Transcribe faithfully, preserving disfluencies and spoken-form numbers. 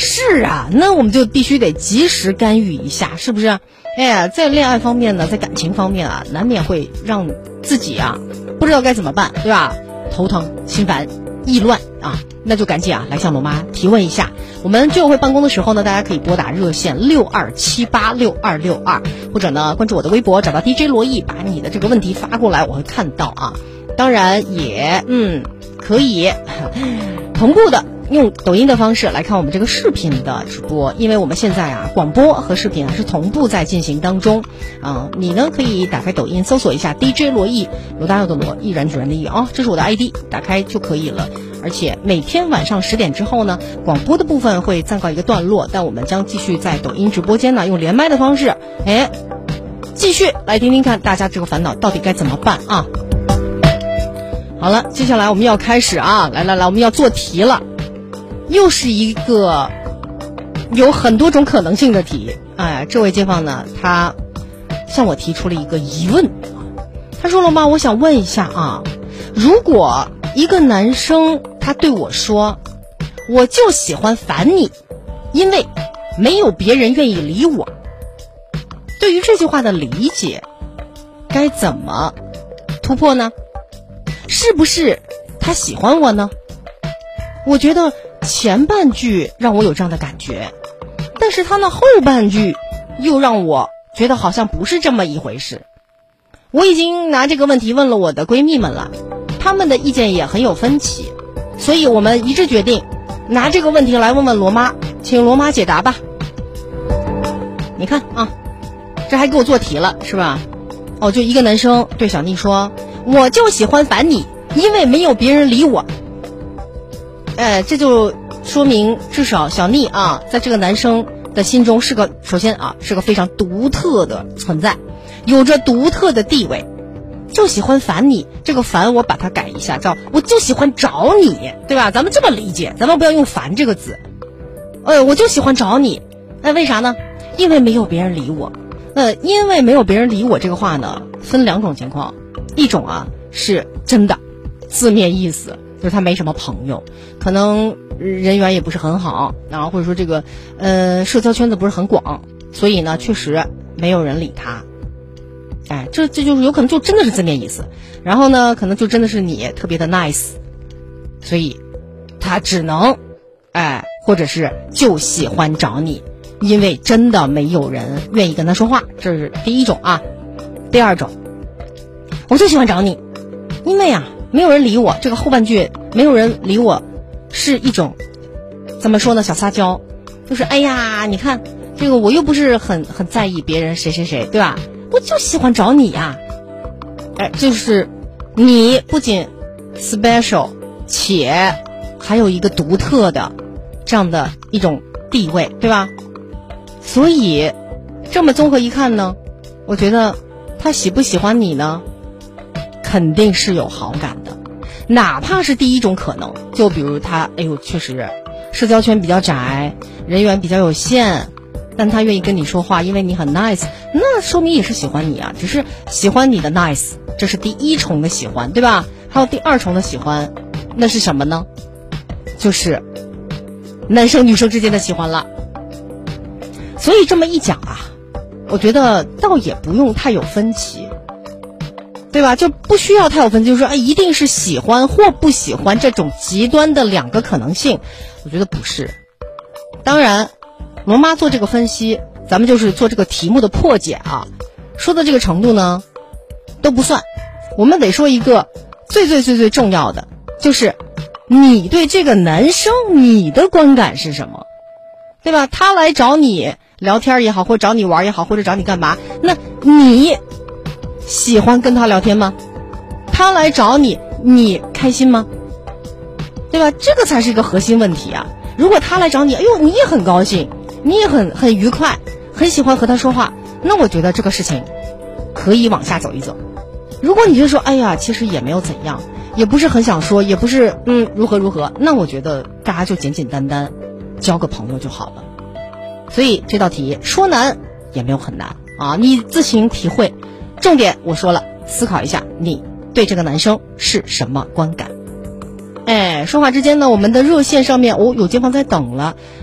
是啊，那我们就必须得及时干预一下，是不是？哎呀，在恋爱方面呢，在感情方面啊，难免会让自己啊不知道该怎么办，对吧？头疼、心烦、意乱啊，那就赶紧啊来向罗妈提问一下。我们居委会办公的时候呢，大家可以拨打热线六二七八六二六二，或者呢关注我的微博，找到 D J 罗毅，把你的这个问题发过来，我会看到啊。当然也嗯可以同步的用抖音的方式来看我们这个视频的直播，因为我们现在啊广播和视频啊是同步在进行当中啊、呃。你呢可以打开抖音搜索一下 D J 罗毅，罗大佑的罗，毅然决然的毅啊，这是我的 I D， 打开就可以了。而且每天晚上十点之后呢，广播的部分会暂告一个段落，但我们将继续在抖音直播间呢用连麦的方式，哎，继续来听听看大家这个烦恼到底该怎么办啊。好了，接下来我们要开始啊，来来来，我们要做题了，又是一个有很多种可能性的题。哎，这位街坊呢，他向我提出了一个疑问，他说了吗？我想问一下啊，如果一个男生他对我说，我就喜欢烦你，因为没有别人愿意理我，对于这句话的理解该怎么突破呢？是不是他喜欢我呢？我觉得前半句让我有这样的感觉，但是他那后半句又让我觉得好像不是这么一回事。我已经拿这个问题问了我的闺蜜们了，她们的意见也很有分歧，所以我们一致决定拿这个问题来问问罗妈，请罗妈解答吧。你看啊，这还给我做题了是吧？哦，就一个男生对小妮说，我就喜欢烦你，因为没有别人理我。哎，这就说明至少小妮啊，在这个男生的心中是个，首先啊是个非常独特的存在，有着独特的地位。就喜欢烦你，这个烦我把它改一下，叫我就喜欢找你，对吧？咱们这么理解，咱们不要用烦这个字。呃，我就喜欢找你，那为啥呢？因为没有别人理我。呃，因为没有别人理我这个话呢，分两种情况，一种啊是真的字面意思，就是他没什么朋友，可能人缘也不是很好，然后或者说这个呃社交圈子不是很广，所以呢确实没有人理他。哎，这这就是有可能就真的是字面意思，然后呢可能就真的是你特别的 nice， 所以他只能哎或者是就喜欢找你，因为真的没有人愿意跟他说话，这是第一种啊。第二种，我就喜欢找你，因为啊没有人理我，这个后半句没有人理我是一种怎么说呢，小撒娇，就是哎呀你看这个我又不是很很在意别人谁谁谁，对吧？我就喜欢找你呀、啊，哎，就是你不仅 special 且还有一个独特的这样的一种地位，对吧？所以这么综合一看呢，我觉得他喜不喜欢你呢，肯定是有好感的。哪怕是第一种可能，就比如他哎呦确实社交圈比较窄，人缘比较有限，但他愿意跟你说话，因为你很 nice， 那说明也是喜欢你啊，只是喜欢你的 nice， 这是第一重的喜欢，对吧？还有第二重的喜欢，那是什么呢？就是男生女生之间的喜欢了。所以这么一讲啊，我觉得倒也不用太有分歧，对吧？就不需要太有分歧，就是说哎，一定是喜欢或不喜欢这种极端的两个可能性，我觉得不是。当然罗妈做这个分析，咱们就是做这个题目的破解啊，说的这个程度呢都不算，我们得说一个最最最最重要的，就是你对这个男生你的观感是什么，对吧？他来找你聊天也好，或者找你玩也好，或者找你干嘛，那你喜欢跟他聊天吗？他来找你你开心吗？对吧？这个才是一个核心问题啊。如果他来找你，哎呦你也很高兴，你也很很愉快，很喜欢和他说话，那我觉得这个事情可以往下走一走。如果你就说哎呀其实也没有怎样，也不是很想说，也不是嗯如何如何，那我觉得大家就简简单单交个朋友就好了。所以这道题说难也没有很难啊，你自行体会。重点我说了，思考一下你对这个男生是什么观感。哎，说话之间呢，我们的热线上面哦有街坊在等了。